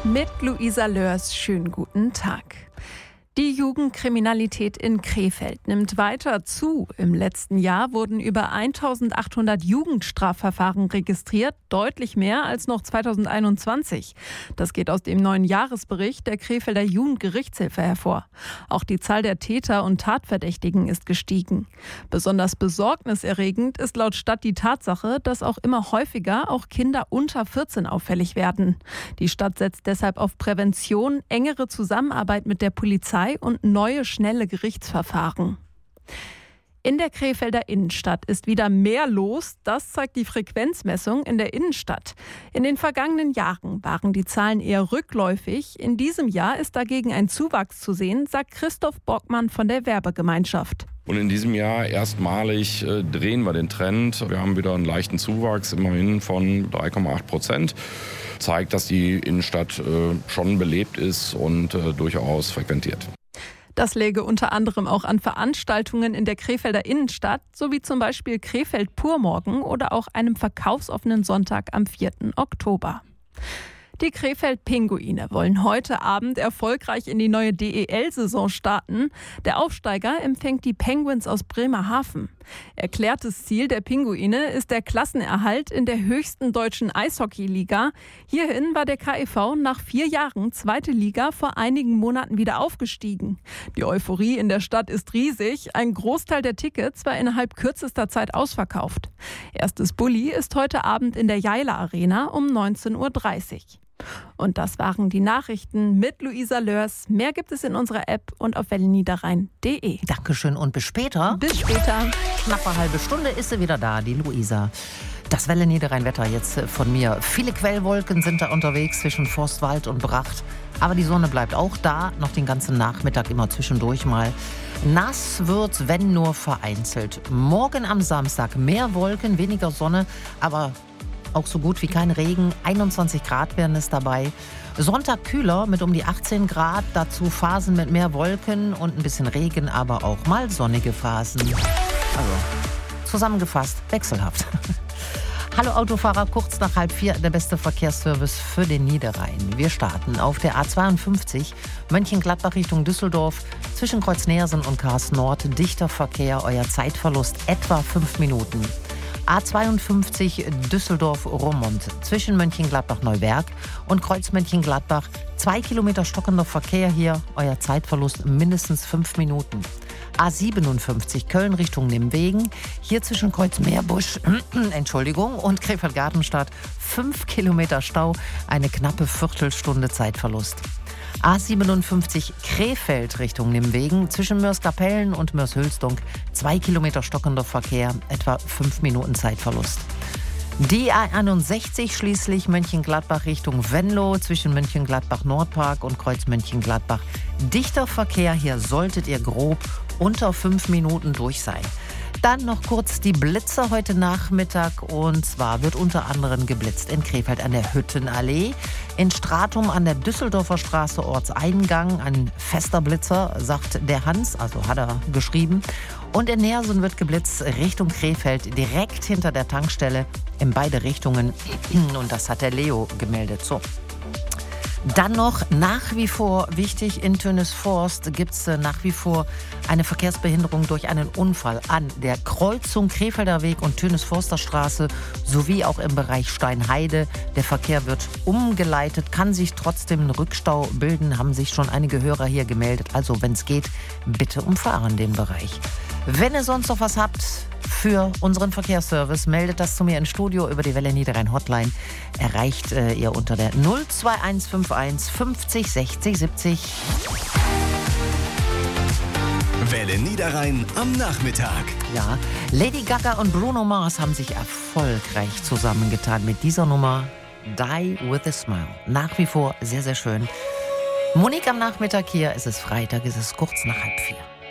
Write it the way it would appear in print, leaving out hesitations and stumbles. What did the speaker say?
Mit Luisa Lörs, schönen guten Tag. Die Jugendkriminalität in Krefeld nimmt weiter zu. Im letzten Jahr wurden über 1800 Jugendstrafverfahren registriert, deutlich mehr als noch 2021. Das geht aus dem neuen Jahresbericht der Krefelder Jugendgerichtshilfe hervor. Auch die Zahl der Täter und Tatverdächtigen ist gestiegen. Besonders besorgniserregend ist laut Stadt die Tatsache, dass auch immer häufiger auch Kinder unter 14 auffällig werden. Die Stadt setzt deshalb auf Prävention, engere Zusammenarbeit mit der Polizei und neue, schnelle Gerichtsverfahren. In der Krefelder Innenstadt ist wieder mehr los. Das zeigt die Frequenzmessung in der Innenstadt. In den vergangenen Jahren waren die Zahlen eher rückläufig. In diesem Jahr ist dagegen ein Zuwachs zu sehen, sagt Christoph Bockmann von der Werbegemeinschaft. Und in diesem Jahr erstmalig drehen wir den Trend. Wir haben wieder einen leichten Zuwachs, immerhin von 3,8%. Zeigt, dass die Innenstadt schon belebt ist und durchaus frequentiert. Das läge unter anderem auch an Veranstaltungen in der Krefelder Innenstadt, sowie zum Beispiel Krefeld Purmorgen oder auch einem verkaufsoffenen Sonntag am 4. Oktober. Die Krefeld-Pinguine wollen heute Abend erfolgreich in die neue DEL-Saison starten. Der Aufsteiger empfängt die Penguins aus Bremerhaven. Erklärtes Ziel der Pinguine ist der Klassenerhalt in der höchsten deutschen Eishockeyliga. Hierhin war der KEV nach 4 Jahren zweite Liga vor einigen Monaten wieder aufgestiegen. Die Euphorie in der Stadt ist riesig. Ein Großteil der Tickets war innerhalb kürzester Zeit ausverkauft. Erstes Bulli ist heute Abend in der Jeiler Arena um 19:30 Uhr. Und das waren die Nachrichten mit Luisa Lörs. Mehr gibt es in unserer App und auf welleniederrhein.de. Dankeschön und bis später. Bis später. Knappe halbe Stunde ist sie wieder da, die Luisa. Das Welle Niederrhein-Wetter jetzt von mir. Viele Quellwolken sind da unterwegs zwischen Forstwald und Bracht. Aber die Sonne bleibt auch da, noch den ganzen Nachmittag immer zwischendurch mal. Nass wird's, wenn nur vereinzelt. Morgen am Samstag mehr Wolken, weniger Sonne, aber auch so gut wie kein Regen. 21 Grad werden es dabei. Sonntag kühler mit um die 18 Grad. Dazu Phasen mit mehr Wolken und ein bisschen Regen, aber auch mal sonnige Phasen. Also zusammengefasst, wechselhaft. Hallo Autofahrer, kurz nach 3:30 der beste Verkehrsservice für den Niederrhein. Wir starten auf der A52 Mönchengladbach Richtung Düsseldorf. Zwischen Kreuz-Neersen und Kars Nord dichter Verkehr, euer Zeitverlust etwa 5 Minuten. A52 Düsseldorf-Roermond zwischen Mönchengladbach-Neuwerk und Kreuz Mönchengladbach. 2 Kilometer stockender Verkehr hier, euer Zeitverlust mindestens 5 Minuten. A57 Köln Richtung Nimwegen, hier zwischen Kreuz Meerbusch und Krefeld-Gartenstadt 5 Kilometer Stau, eine knappe Viertelstunde Zeitverlust. A57 Krefeld Richtung Nimwegen, zwischen Mörs-Kapellen und Mörs-Hülsdonk 2 Kilometer stockender Verkehr, etwa 5 Minuten Zeitverlust. Die A61 schließlich Mönchengladbach Richtung Venlo, zwischen Mönchengladbach-Nordpark und Kreuz Mönchengladbach. Dichter Verkehr, hier solltet ihr grob unter 5 Minuten durch sein. Dann noch kurz die Blitze heute Nachmittag. Und zwar wird unter anderem geblitzt in Krefeld an der Hüttenallee, in Stratum an der Düsseldorfer Straße Ortseingang. Ein fester Blitzer, sagt der Hans, also hat er geschrieben. Und in Neersen wird geblitzt Richtung Krefeld, direkt hinter der Tankstelle, in beide Richtungen. Und das hat der Leo gemeldet. So. Dann noch nach wie vor wichtig, in Tönisvorst gibt es nach wie vor eine Verkehrsbehinderung durch einen Unfall an der Kreuzung Krefelder Weg und Tönisforster Straße sowie auch im Bereich Steinheide. Der Verkehr wird umgeleitet, kann sich trotzdem ein Rückstau bilden, haben sich schon einige Hörer hier gemeldet. Also wenn es geht, bitte umfahren den Bereich. Wenn ihr sonst noch was habt für unseren Verkehrsservice, meldet das zu mir ins Studio über die Welle Niederrhein Hotline. Erreicht ihr unter der 02151 50 60 70. Welle Niederrhein am Nachmittag. Ja, Lady Gaga und Bruno Mars haben sich erfolgreich zusammengetan mit dieser Nummer Die With A Smile. Nach wie vor sehr, sehr schön. Monique am Nachmittag hier, es ist Freitag, es ist kurz nach 3:30.